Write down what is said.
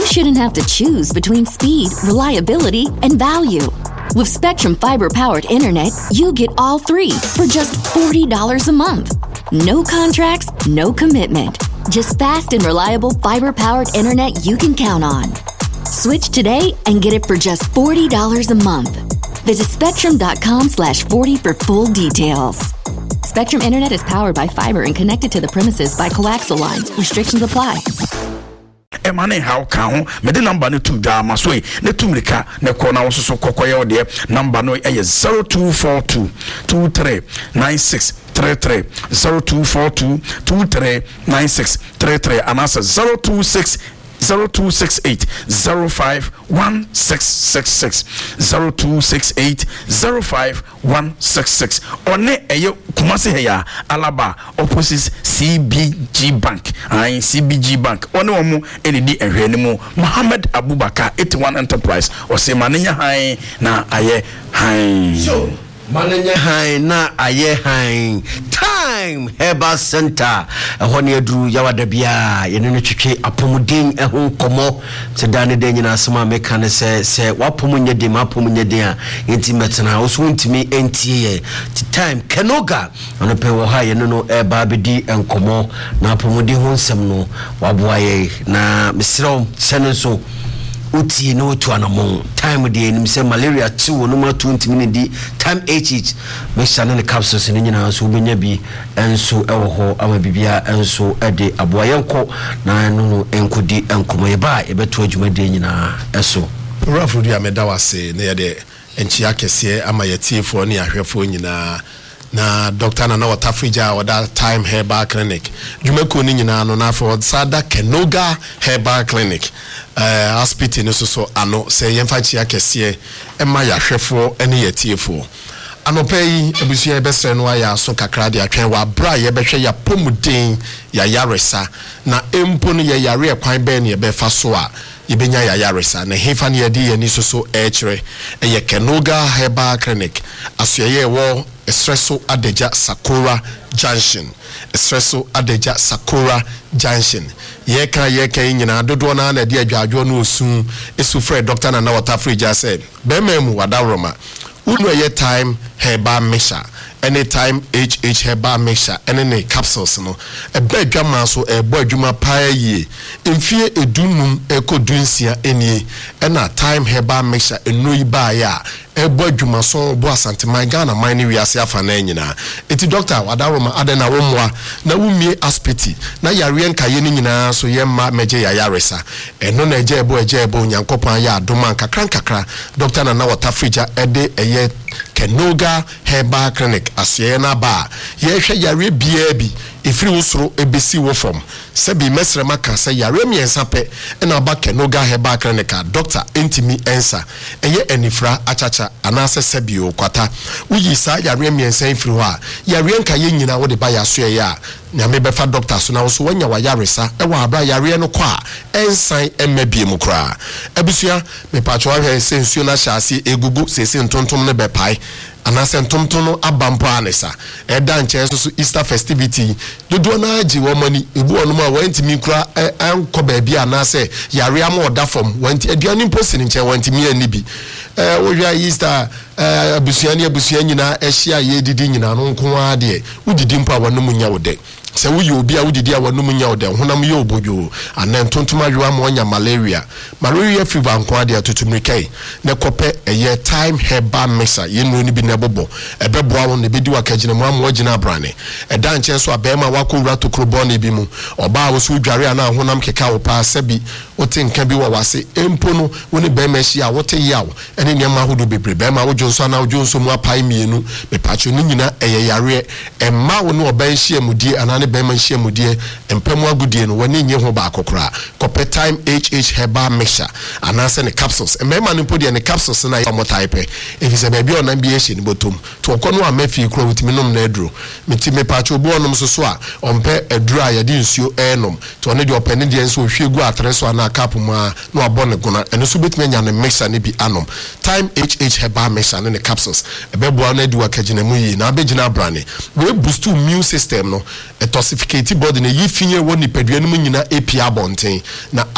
shouldn't have to choose between speed, reliability, and value. With Spectrum Fiber-powered internet, you get all three for just $40 a month. No contracts, no commitment. Just fast and reliable fiber-powered internet you can count on. Switch today and get it for just $40 a month. Visit spectrum.com/40 for full details. Spectrum Internet is powered by fiber and connected to the premises by coaxial lines. Restrictions apply. Emane how can me the number no to drama so ne tumrika ne kona wo so kokoye de number no 0242 239633 0242239633 and answer 0268 051666 0268 051666 one eyo kumase heya alaba opposite CBG Bank CBG Bank one omo enedi ehwe mu Mohammed Abubakar 81 Enterprise o se manenya han na aye han so manenya han na aye han Time Herbal Center ehone aduru yawada bia yene no twetwe apomuden ehon komo se dane de nyina asema meka ne se wapomunye de mapomunye de a enti metena oso ntimi entie Time Kenoga ono pe wo ha yene no eba bedi enkomo na apomuden ho nsem no waboaye na misiro sene so uti no to anamon time de enim se malaria 2 no ma 20 minutes di time HH me shane ne capsules ne nyina so benya bi enso ewo ho ama bibia enso ede aboyenko na no enkodi enkomo ye ba e beto adwuma de nyina eso rafu dia meda wase ne ye de enchia kese ama yetiefo ne ahwefo nyina na Dr. Nana Watafrija or that Time Herbal Clinic. Jumeko ni nyina no na for Sada Kenoga Herbal Clinic. Hospital no so ano se yemfa chia kese ema ya hwefo ene yetiefo. Anopai ebusu ye besre no ya so kakra de atwen wa bra ye behwe ya pomuden ya yaresa na empo no ye yare kwan be ne ye befa so a yebenya ya yaresa na hefa ne yedi ye ni so echere eye Kenoga Herbal Clinic asuye wo Espresso Adeja Sakura Junction. Espresso Adeja Sakura Junction. Yeka nyina dodo na na de adwadwo no osun esu frɛ Dr. Nana Watafrija said bememu wadaroma unu ye Time Herbal Mixture anytime HH Herbal Mixture ene capsules no eba adwama so ebo adwuma paa yie mfie edunum ekodunsia enie ena Time Herbal Mixture eno iba ya ebo adwuma so bo asanteman Ghana man ni wiase afa na nyina eti Dr. Wadaroma adena womwa na wumie aspeti na yare nkaye ni nyina so yemma meje ya yaresa eno na eje ebo nyankopan ya adoma kakra Dr. Nana Watafrija ede eye Kenoga Herbal Clinic asiena ba yehwe yare bia bi efiri wosoro ebesi wo fom sebi mesrema ka se yare miensa pe na ba Kenoga Herbal Clinic Dr. Entimi Ensa eye enifra achacha anase sebi okwata uyi sa yare miensa efiri ho a yare nka ye nyina wo de ba yaso ya nyame befa doctor so na wo so wanya wa yaresa e wa abra yare no kwa ensan emabie mu kra abusua me pacho ahwe sensuo na hyase egugu sese ntontom ne bepai anase ntomtono abampo anesa eda nche so Easter festivity dodo na agi wo mani ebu onum a wantimi kura anko ba bia anase yare am oda fom wanti aduani mposi nche wantimi anibi wo hwa Easter abusuani nyina ehia ye didi nyina no nko ade udidi mpa wanum nya wode se wuyi obi a wudidi a wanum nya wode honam ye obojo anan tontom adwa ma onya malaria fever nko ade atotumrikai ne kope eye Time Herbal Mixture ye no ni bi na bobo ebeboa won ne bedi wakagina mu am wagina brane eda nche so abema wakowura tokrobo ne bi mu oba wo so dware ana honam keka wo pa sabi wote nka bi wo wase empo no woni bema hia wote yawo ene niam ahodo bebre bema wo jonso na wo jonso mu apai mienu me pacho ni nyina eye yare emma wo no oban hia mudie ana ne bema hia mudie empemu agudie no woni nye ho ba akokora kope Time HH Herbal Mixture anase ne capsules emma no podie ne capsules na ya mo type efise ba bi ona bi ehie ni botom to okono amafi kro wutimi nom na eduro meti me pacho obo onom so a ompe eduro a yade nsuo enom to one de opene de enso hwegu atre so na cap mu a na abone gona eno so betime nya ne mixture ne bi anom Time HH Herbal Mixture ne capsules ebeboa na di wakagina mu yi na abegina brane we boost immune system no a toxificate body na yifinye woni padua no nyina API bonten na